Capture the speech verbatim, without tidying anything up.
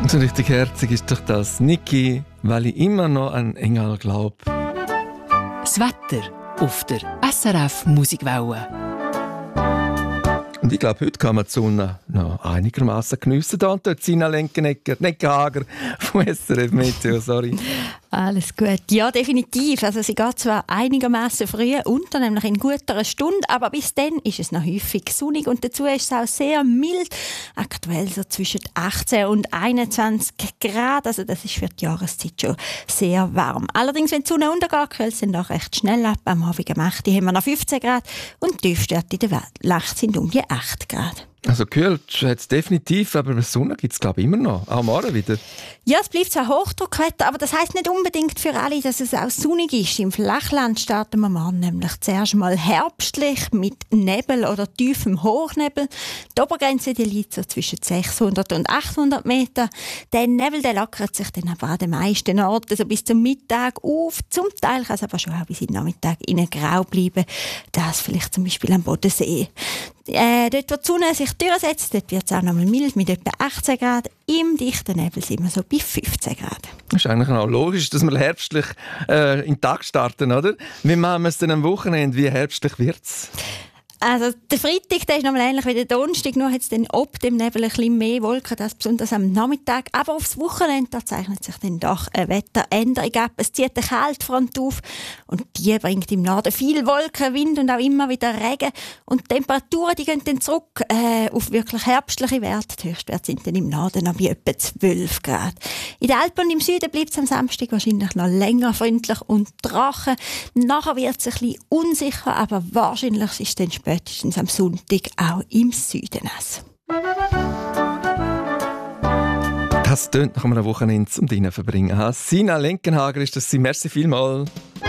So richtig herzig ist doch das, Niki, weil ich immer noch an Engel glaube. Das Wetter auf der S R F Musikwelle. Und ich glaube, heute kann man die Sonne noch einigermaßen geniessen. Da und dort Sina Lenkenegger, Neckenhager vom S R F Meteo, sorry. Alles gut. Ja, definitiv. Also sie geht zwar einigermaßen früh unter, nämlich in guter Stunde, aber bis dann ist es noch häufig sonnig und dazu ist es auch sehr mild. Aktuell so zwischen achtzehn und einundzwanzig Grad, also das ist für die Jahreszeit schon sehr warm. Allerdings, wenn die Sonne untergeht, kühlt es dann doch recht schnell ab. Am Abend um acht haben wir noch fünfzehn Grad und die Tiefstwerte in der Nacht sind um die acht Grad. Also kühlt hat es definitiv, aber Sonne gibt es glaube ich immer noch, auch morgen wieder. Ja, es bleibt zwar Hochdruckwetter, aber das heisst nicht unbedingt für alle, dass es auch sonnig ist. Im Flachland starten wir morgen nämlich zuerst mal herbstlich mit Nebel oder tiefem Hochnebel. Die Obergrenze die liegt so zwischen sechshundert und achthundert Meter. Der Nebel der lockert sich dann aber an den meisten Orten also bis zum Mittag auf. Zum Teil kann es aber schon auch bis in den Nachmittag innen grau bleiben. Das vielleicht zum Beispiel am Bodensee. Äh, dort, wo die Sonne sich durchsetzt, dort wird es auch noch mal mild mit etwa achtzehn Grad. Im dichten Nebel sind wir so bei fünfzehn Grad. Das ist eigentlich auch logisch, dass wir herbstlich äh, in den Tag starten, oder? Wie machen wir es denn am Wochenende? Wie herbstlich wird es? Also der Freitag der ist nochmal ähnlich wie der Donnerstag, nur hat es dann ob dem Nebel ein bisschen mehr Wolken, das besonders am Nachmittag. Aber aufs Wochenende da zeichnet sich dann doch eine Wetteränderung ab. Es zieht eine Kältefront auf und die bringt im Norden viel Wolken, Wind und auch immer wieder Regen. Und die Temperaturen die gehen dann zurück äh, auf wirklich herbstliche Werte. Die Höchstwerte sind dann im Norden noch bei etwa zwölf Grad. In den Alpen und im Süden bleibt es am Samstag wahrscheinlich noch länger freundlich und trocken. Nachher wird es ein bisschen unsicher, aber wahrscheinlich ist es dann spätestens am Sonntag auch im Süden nass. Das tönt nach einem Wochenende zum Dienen verbringen. Sina Lenkenhager ist das. Merci vielmals.